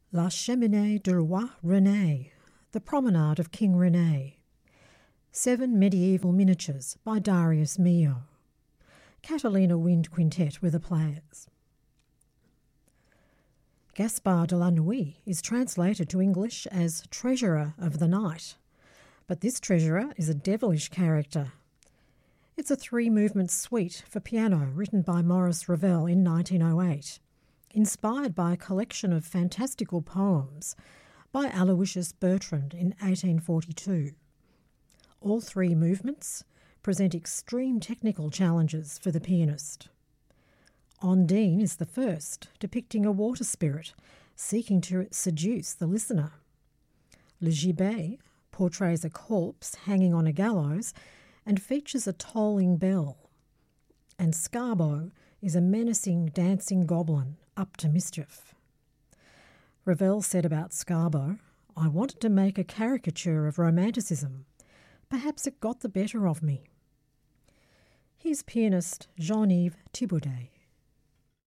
La Cheminée du Roi René, The Promenade of King René. 7 medieval miniatures by Darius Milhaud. Catalina Wind Quintet with the players. Gaspard de la Nuit is translated to English as Treasurer of the Night, but this treasurer is a devilish character. It's a 3-movement suite for piano written by Maurice Ravel in 1908, inspired by a collection of fantastical poems by Aloysius Bertrand in 1842. All 3 movements present extreme technical challenges for the pianist. Ondine is the first, depicting a water spirit seeking to seduce the listener. Le Gibet portrays a corpse hanging on a gallows and features a tolling bell. And Scarbo is a menacing dancing goblin up to mischief. Ravel said about Scarbo, "I wanted to make a caricature of romanticism. Perhaps it got the better of me." Here's pianist Jean-Yves Thibaudet.